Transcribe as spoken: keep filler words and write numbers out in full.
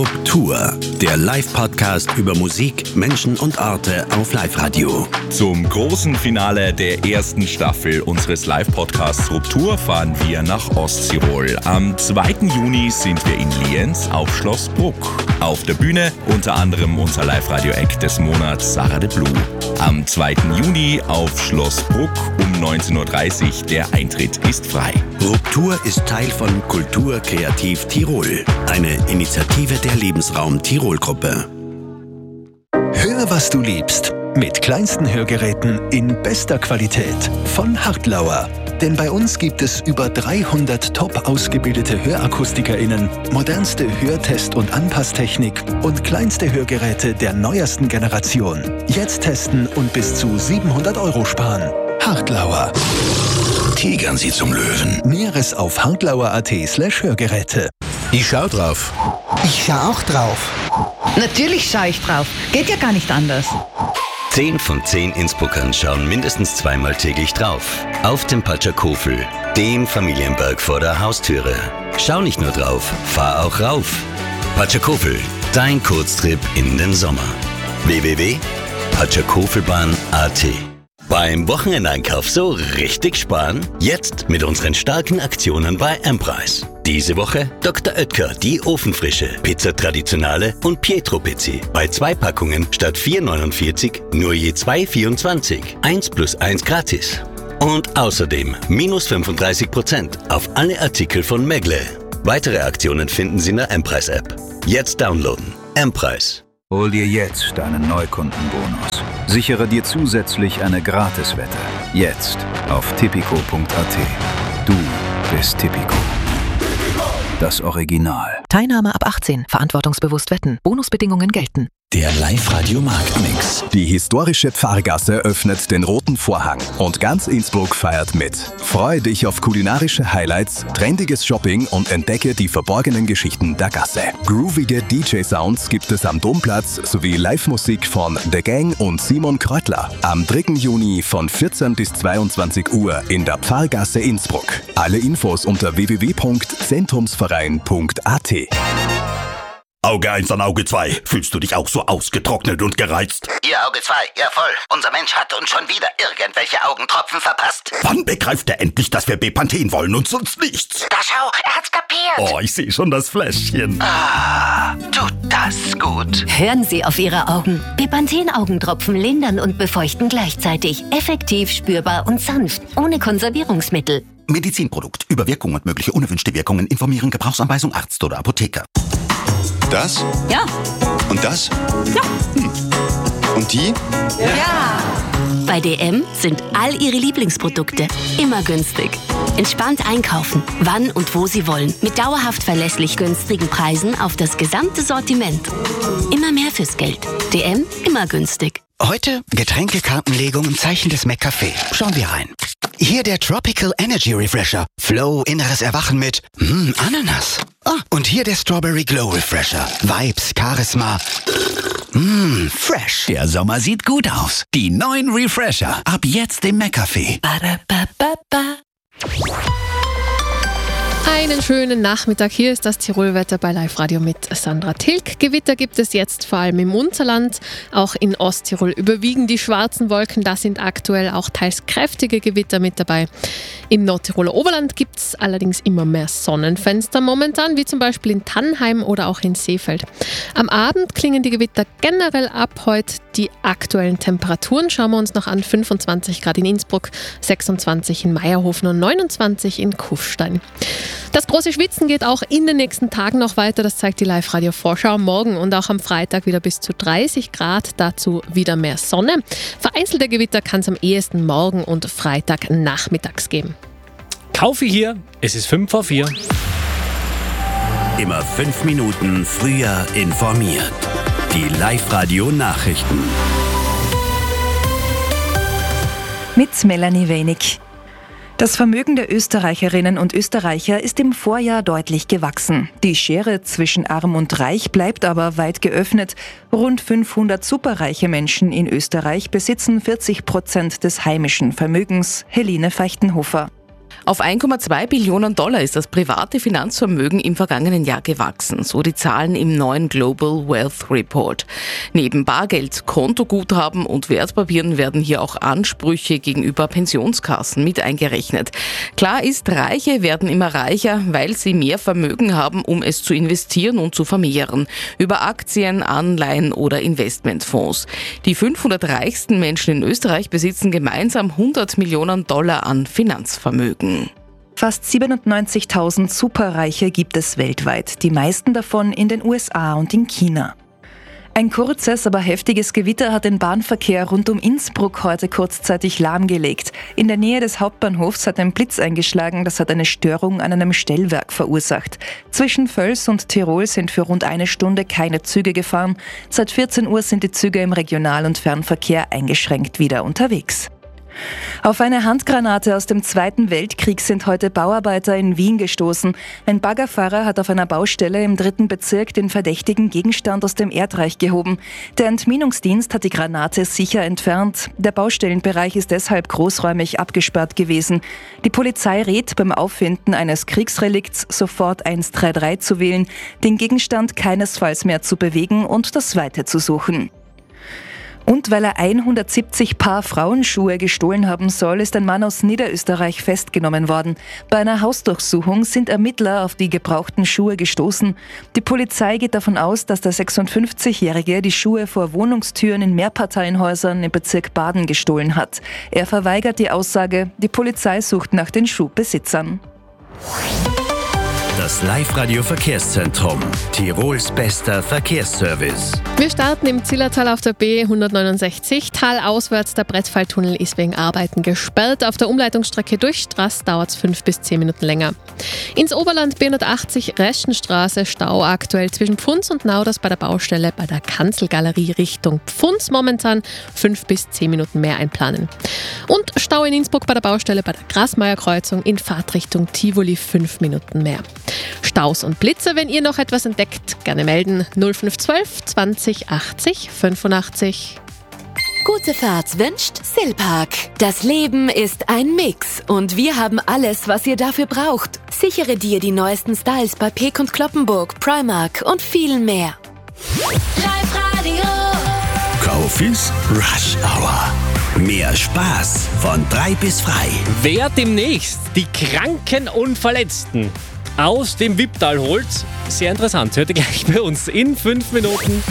Ruptur, der Live-Podcast über Musik, Menschen und Orte auf Live-Radio. Zum großen Finale der ersten Staffel unseres Live-Podcasts Ruptur fahren wir nach Osttirol. Am zweiten Juni sind wir in Lienz auf Schloss Bruck. Auf der Bühne unter anderem unser Live-Radio-Act des Monats Sarah de Blue. Am zweiten Juni auf Schloss Bruck um neunzehn Uhr dreißig. Der Eintritt ist frei. Ruptur ist Teil von Kultur Kreativ Tirol, eine Initiative der Lebensraum Tirol-Gruppe. Hör, was du liebst. Mit kleinsten Hörgeräten in bester Qualität von Hartlauer. Denn bei uns gibt es über dreihundert top ausgebildete HörakustikerInnen, modernste Hörtest- und Anpasstechnik und kleinste Hörgeräte der neuesten Generation. Jetzt testen und bis zu siebenhundert Euro sparen. Hartlauer. Tigern Sie zum Löwen. Näheres auf hartlauer.at slash Hörgeräte. Ich schau drauf. Ich schau auch drauf. Natürlich schaue ich drauf. Geht ja gar nicht anders. Zehn von zehn Innsbruckern schauen mindestens zweimal täglich drauf. Auf dem Patschakofel, dem Familienberg vor der Haustüre. Schau nicht nur drauf, fahr auch rauf. Patschakofel, dein Kurztrip in den Sommer. w w w punkt patschakofelbahn punkt a t. Beim Wochenendeinkauf so richtig sparen? Jetzt mit unseren starken Aktionen bei M-Preis. Diese Woche Doktor Oetker, die Ofenfrische, Pizza Traditionale und Pietro Pizzi. Bei zwei Packungen statt vier neunundvierzig nur je zwei vierundzwanzig. Eins plus eins gratis. Und außerdem minus fünfunddreißig Prozent auf alle Artikel von Megle. Weitere Aktionen finden Sie in der M-Preis-App. Jetzt downloaden. M-Preis. Hol dir jetzt deinen Neukundenbonus. Sichere dir zusätzlich eine Gratiswette. Jetzt auf tipico punkt a t. Du bist Tipico. Das Original. Teilnahme ab achtzehn. Verantwortungsbewusst wetten. Bonusbedingungen gelten. Der Live-Radio-Marktmix. Die historische Pfarrgasse öffnet den roten Vorhang und ganz Innsbruck feiert mit. Freue dich auf kulinarische Highlights, trendiges Shopping und entdecke die verborgenen Geschichten der Gasse. Groovige D J-Sounds gibt es am Domplatz sowie Live-Musik von The Gang und Simon Kreutler. Am dritten Juni von vierzehn bis zweiundzwanzig Uhr in der Pfarrgasse Innsbruck. Alle Infos unter w w w punkt zentrumsverein punkt a t. Auge eins an Auge zwei. Fühlst du dich auch so ausgetrocknet und gereizt? Ihr Auge zwei, ja voll. Unser Mensch hat uns schon wieder irgendwelche Augentropfen verpasst. Wann begreift er endlich, dass wir Bepanthen wollen und sonst nichts? Da schau, er hat's kapiert. Oh, ich sehe schon das Fläschchen. Ah, tut das gut. Hören Sie auf Ihre Augen. Bepanthen-Augentropfen lindern und befeuchten gleichzeitig. Effektiv, spürbar und sanft. Ohne Konservierungsmittel. Medizinprodukt. Über Wirkung und mögliche unerwünschte Wirkungen informieren. Gebrauchsanweisung Arzt oder Apotheker. Das? Ja. Und das? Ja. Hm. Und die? Ja. Bei D M sind all Ihre Lieblingsprodukte immer günstig. Entspannt einkaufen, wann und wo Sie wollen. Mit dauerhaft verlässlich günstigen Preisen auf das gesamte Sortiment. Immer mehr fürs Geld. D M, immer günstig. Heute Getränkekartenlegung im Zeichen des McCafé. Schauen wir rein. Hier der Tropical Energy Refresher. Flow, inneres Erwachen mit mm, Ananas. Ah, und hier der Strawberry Glow Refresher. Vibes, Charisma. Mmm, fresh. Der Sommer sieht gut aus. Die neuen Refresher. Ab jetzt im McCafé. Einen schönen Nachmittag. Hier ist das Tirolwetter bei Live Radio mit Sandra Tilk. Gewitter gibt es jetzt vor allem im Unterland. Auch in Osttirol überwiegen die schwarzen Wolken. Da sind aktuell auch teils kräftige Gewitter mit dabei. Im Nordtiroler Oberland gibt es allerdings immer mehr Sonnenfenster momentan, wie zum Beispiel in Tannheim oder auch in Seefeld. Am Abend klingen die Gewitter generell ab. Heute die aktuellen Temperaturen schauen wir uns noch an. fünfundzwanzig Grad in Innsbruck, sechsundzwanzig in Meierhofen und neunundzwanzig in Kufstein. Das große Schwitzen geht auch in den nächsten Tagen noch weiter, das zeigt die Live-Radio-Vorschau. Morgen und auch am Freitag wieder bis zu dreißig Grad, dazu wieder mehr Sonne. Vereinzelte Gewitter kann es am ehesten morgen und Freitag nachmittags geben. Kaufe hier, es ist fünf vor vier. Immer fünf Minuten früher informiert. Die Live-Radio-Nachrichten. Mit Melanie Wenig. Das Vermögen der Österreicherinnen und Österreicher ist im Vorjahr deutlich gewachsen. Die Schere zwischen Arm und Reich bleibt aber weit geöffnet. Rund fünfhundert superreiche Menschen in Österreich besitzen vierzig Prozent des heimischen Vermögens. Helene Feichtenhofer. Auf eins Komma zwei Billionen Dollar ist das private Finanzvermögen im vergangenen Jahr gewachsen, so die Zahlen im neuen Global Wealth Report. Neben Bargeld, Kontoguthaben und Wertpapieren werden hier auch Ansprüche gegenüber Pensionskassen mit eingerechnet. Klar ist, Reiche werden immer reicher, weil sie mehr Vermögen haben, um es zu investieren und zu vermehren. Über Aktien, Anleihen oder Investmentfonds. Die fünfhundert reichsten Menschen in Österreich besitzen gemeinsam hundert Millionen Dollar an Finanzvermögen. Fast siebenundneunzigtausend Superreiche gibt es weltweit, die meisten davon in den U S A und in China. Ein kurzes, aber heftiges Gewitter hat den Bahnverkehr rund um Innsbruck heute kurzzeitig lahmgelegt. In der Nähe des Hauptbahnhofs hat ein Blitz eingeschlagen, das hat eine Störung an einem Stellwerk verursacht. Zwischen Völs und Tirol sind für rund eine Stunde keine Züge gefahren. Seit vierzehn Uhr sind die Züge im Regional- und Fernverkehr eingeschränkt wieder unterwegs. Auf eine Handgranate aus dem Zweiten Weltkrieg sind heute Bauarbeiter in Wien gestoßen. Ein Baggerfahrer hat auf einer Baustelle im dritten Bezirk den verdächtigen Gegenstand aus dem Erdreich gehoben. Der Entminungsdienst hat die Granate sicher entfernt. Der Baustellenbereich ist deshalb großräumig abgesperrt gewesen. Die Polizei rät, beim Auffinden eines Kriegsrelikts sofort eins drei drei zu wählen, den Gegenstand keinesfalls mehr zu bewegen und das Weite zu suchen. Und weil er hundertsiebzig Paar Frauenschuhe gestohlen haben soll, ist ein Mann aus Niederösterreich festgenommen worden. Bei einer Hausdurchsuchung sind Ermittler auf die gebrauchten Schuhe gestoßen. Die Polizei geht davon aus, dass der sechsundfünfzigjährige die Schuhe vor Wohnungstüren in Mehrparteienhäusern im Bezirk Baden gestohlen hat. Er verweigert die Aussage, die Polizei sucht nach den Schuhbesitzern. Das Live-Radio-Verkehrszentrum. Tirols bester Verkehrsservice. Wir starten im Zillertal auf der B hundertneunundsechzig. Talauswärts, der Brettfalltunnel ist wegen Arbeiten gesperrt. Auf der Umleitungsstrecke durch Straß dauert es fünf bis zehn Minuten länger. Ins Oberland B hundertachtzig Reschenstraße, Stau aktuell zwischen Pfunds und Nauders bei der Baustelle bei der Kanzelgalerie Richtung Pfunds. Momentan fünf bis zehn Minuten mehr einplanen. Und Stau in Innsbruck bei der Baustelle bei der Grasmeierkreuzung in Fahrtrichtung Tivoli fünf Minuten mehr. Staus und Blitze, wenn ihr noch etwas entdeckt, gerne melden. null fünf eins zwei zwanzig achtzig fünfundachtzig. Gute Fahrt wünscht Silpark. Das Leben ist ein Mix und wir haben alles, was ihr dafür braucht. Sichere dir die neuesten Styles bei Peek und Kloppenburg, Primark und viel mehr. Live-Radio. Kofis Rush Hour. Mehr Spaß von drei bis frei. Wer demnächst die Kranken und Verletzten aus dem Wipptal holt, sehr interessant. Hört ihr gleich bei uns in fünf Minuten.